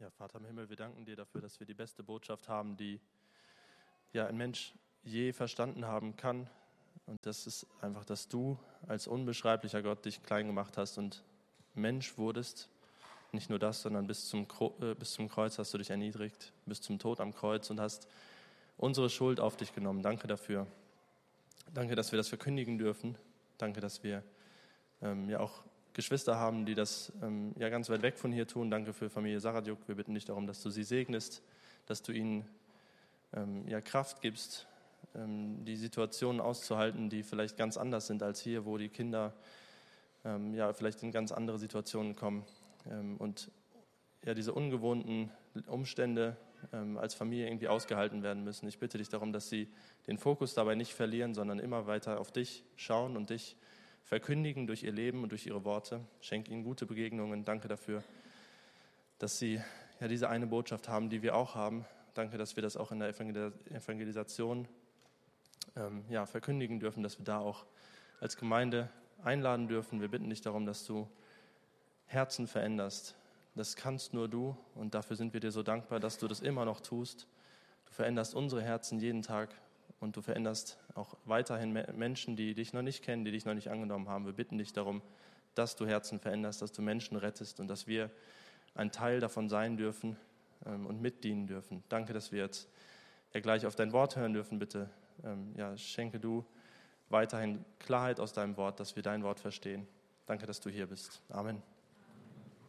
Ja, Vater im Himmel, wir danken dir dafür, dass wir die beste Botschaft haben, die ja ein Mensch je verstanden haben kann. Und das ist einfach, dass du als unbeschreiblicher Gott dich klein gemacht hast und Mensch wurdest. Nicht nur das, sondern bis zum Kreuz hast du dich erniedrigt, bis zum Tod am Kreuz und hast unsere Schuld auf dich genommen. Danke dafür. Danke, dass wir das verkündigen dürfen. Danke, dass wir ja auch Geschwister haben, die das ja ganz weit weg von hier tun. Danke für Familie Saradjuk. Wir bitten dich darum, dass du sie segnest, dass du ihnen ja Kraft gibst, die Situationen auszuhalten, die vielleicht ganz anders sind als hier, wo die Kinder ja vielleicht in ganz andere Situationen kommen und ja diese ungewohnten Umstände als Familie irgendwie ausgehalten werden müssen. Ich bitte dich darum, dass sie den Fokus dabei nicht verlieren, sondern immer weiter auf dich schauen und dich verkündigen durch ihr Leben und durch ihre Worte. Schenk ihnen gute Begegnungen. Danke dafür, dass sie ja diese eine Botschaft haben, die wir auch haben. Danke, dass wir das auch in der Evangelisation ja, verkündigen dürfen, dass wir da auch als Gemeinde einladen dürfen. Wir bitten dich darum, dass du Herzen veränderst. Das kannst nur du und dafür sind wir dir so dankbar, dass du das immer noch tust. Du veränderst unsere Herzen jeden Tag und du veränderst auch weiterhin Menschen, die dich noch nicht kennen, die dich noch nicht angenommen haben. Wir bitten dich darum, dass du Herzen veränderst, dass du Menschen rettest und dass wir ein Teil davon sein dürfen und mitdienen dürfen. Danke, dass wir jetzt ja gleich auf dein Wort hören dürfen, bitte. Ja, schenke du weiterhin Klarheit aus deinem Wort, dass wir dein Wort verstehen. Danke, dass du hier bist. Amen.